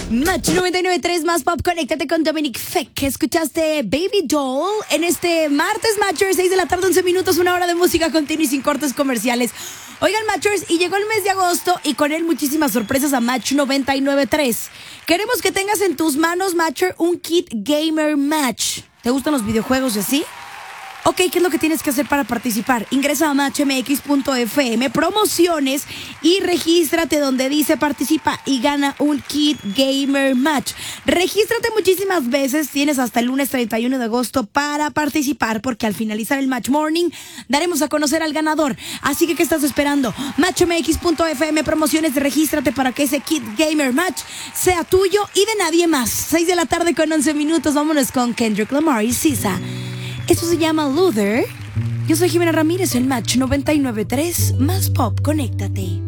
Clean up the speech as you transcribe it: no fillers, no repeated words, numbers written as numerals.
Match 99.3 más pop, conéctate con Dominic Fekk. Escuchaste Baby Doll en este martes Matchers, 6 de la tarde, 11 minutos, una hora de música continua y sin cortes comerciales. Oigan, Matchers, y llegó el mes de agosto y con él muchísimas sorpresas a Match 99.3. Queremos que tengas en tus manos, Matcher, un kit Gamer Match. ¿Te gustan los videojuegos y así? Ok, ¿qué es lo que tienes que hacer para participar? Ingresa a matchmx.fm, promociones y regístrate donde dice participa y gana un kit Gamer Match. Regístrate muchísimas veces, tienes hasta el lunes 31 de agosto para participar porque al finalizar el Match Morning daremos a conocer al ganador. Así que, ¿qué estás esperando? Matchmx.fm, promociones, regístrate para que ese kit Gamer Match sea tuyo y de nadie más. 6 de la tarde con 11 minutos, vámonos con Kendrick Lamar y SZA. Esto se llama Luther. Yo soy Jimena Ramírez, el Match 99.3, más pop, conéctate.